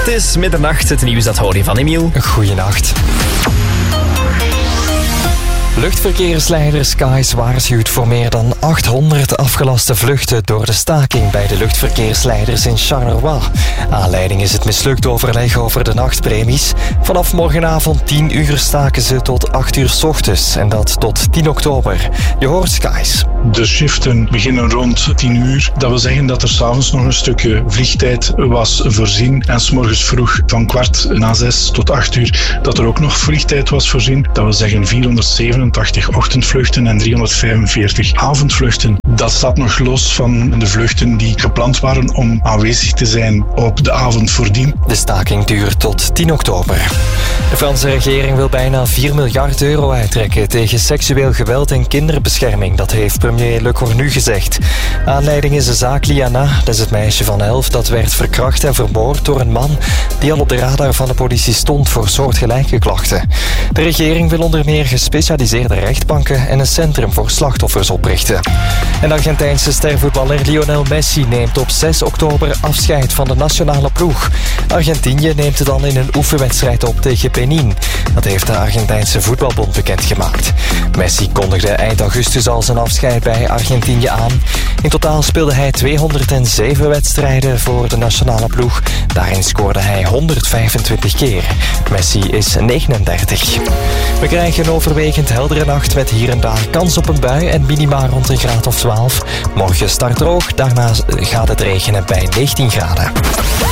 Het is middernacht, het nieuws dat hoor je van Emiel. Goeienacht. Luchtverkeersleider Skies waarschuwt voor meer dan 800 afgelaste vluchten door de staking bij de luchtverkeersleiders in Charleroi. Aanleiding is het mislukt overleg over de nachtpremies. Vanaf morgenavond 10 uur staken ze tot 8 uur 's ochtends en dat tot 10 oktober. Je hoort Skies. De shiften beginnen rond 10 uur. Dat wil zeggen dat er 's avonds nog een stukje vliegtijd was voorzien en 's morgens vroeg van 5:15 tot 8 uur dat er ook nog vliegtijd was voorzien. Dat wil zeggen 487 ochtendvluchten en 345 avondvluchten. Dat staat nog los van de vluchten die gepland waren om aanwezig te zijn op de avond voordien. De staking duurt tot 10 oktober. De Franse regering wil bijna 4 miljard euro uittrekken tegen seksueel geweld en kinderbescherming. Dat heeft premier Le Cornu gezegd. Aanleiding is de zaak Liana. Dat is het meisje van 11 dat werd verkracht en vermoord door een man die al op de radar van de politie stond voor soortgelijke klachten. De regering wil onder meer gespecialiseerde rechtbanken en een centrum voor slachtoffers oprichten. En de Argentijnse stervoetballer Lionel Messi neemt op 6 oktober afscheid van de nationale ploeg. Argentinië neemt het dan in een oefenwedstrijd op tegen Benin. Dat heeft de Argentijnse voetbalbond bekendgemaakt. Messi kondigde eind augustus al zijn afscheid bij Argentinië aan. In totaal speelde hij 207 wedstrijden voor de nationale ploeg. Daarin scoorde hij 125 keer. Messi is 39. We krijgen een overwegend heldere nacht met hier en daar kans op een bui en minima rond een graad of 12. Morgen start droog, daarna gaat het regenen bij 19 graden.